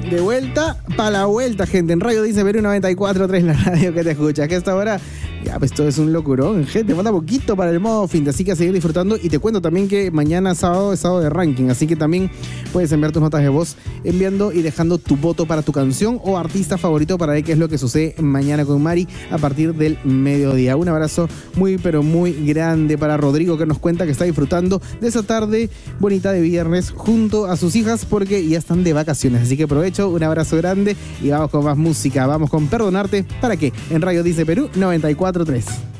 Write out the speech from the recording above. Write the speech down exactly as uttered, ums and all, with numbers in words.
De vuelta para la vuelta, gente. En Radio Dice Perú noventa y cuatro punto tres, la radio que te escucha. Que a esta hora, ya, pues todo es un locurón, gente. Falta poquito para el modo fin de, así que a seguir disfrutando. Y te cuento también que mañana sábado es sábado de ranking, así que también puedes enviar tus notas de voz enviando y dejando tu voto para tu canción o artista favorito para ver qué es lo que sucede mañana con Mari a partir del mediodía. Un abrazo muy, pero muy grande para Rodrigo, que nos cuenta que está disfrutando de esa tarde bonita de viernes junto a sus hijas porque ya están de vacaciones. Así que aprovecho, un abrazo grande y vamos con más música. Vamos con Perdonarte, ¿para qué? En Radio Dice Perú noventa y cuatro punto tres.